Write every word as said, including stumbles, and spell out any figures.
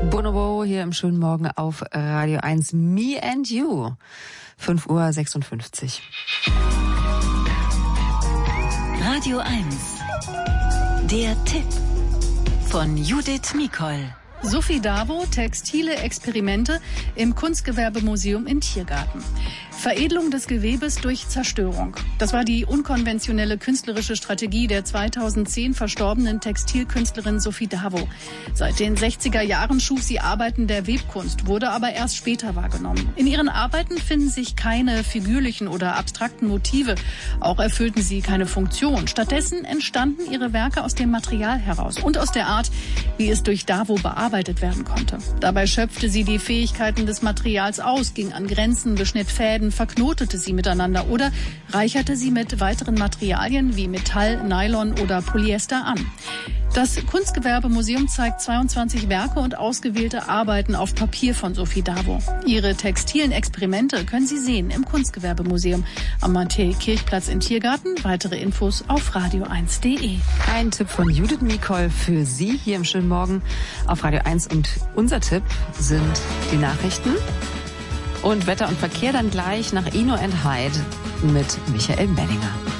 Bonobo hier im schönen Morgen auf Radio eins. Me and You. fünf Uhr sechsundfünfzig. Radio eins. Der Tipp von Judith Mikol. Sophie Davo, textile Experimente im Kunstgewerbemuseum in Tiergarten. Veredelung des Gewebes durch Zerstörung. Das war die unkonventionelle künstlerische Strategie der zweitausendzehn verstorbenen Textilkünstlerin Sophie Davo. Seit den sechziger Jahren schuf sie Arbeiten der Webkunst, wurde aber erst später wahrgenommen. In ihren Arbeiten finden sich keine figürlichen oder abstrakten Motive. Auch erfüllten sie keine Funktion. Stattdessen entstanden ihre Werke aus dem Material heraus und aus der Art, wie es durch Davo bearbeitet werden konnte. Dabei schöpfte sie die Fähigkeiten des Materials aus, ging an Grenzen, beschnitt Fäden, verknotete sie miteinander oder reicherte sie mit weiteren Materialien wie Metall, Nylon oder Polyester an. Das Kunstgewerbemuseum zeigt zweiundzwanzig Werke und ausgewählte Arbeiten auf Papier von Sophie Davo. Ihre textilen Experimente können Sie sehen im Kunstgewerbemuseum am Matthäi-Kirchplatz in Tiergarten. Weitere Infos auf radio eins punkt de. Ein Tipp von Judith Mikol für Sie hier im schönen Morgen auf Radio eins. Und unser Tipp sind die Nachrichten. Und Wetter und Verkehr dann gleich nach Ino and Hyde mit Michael Mellinger.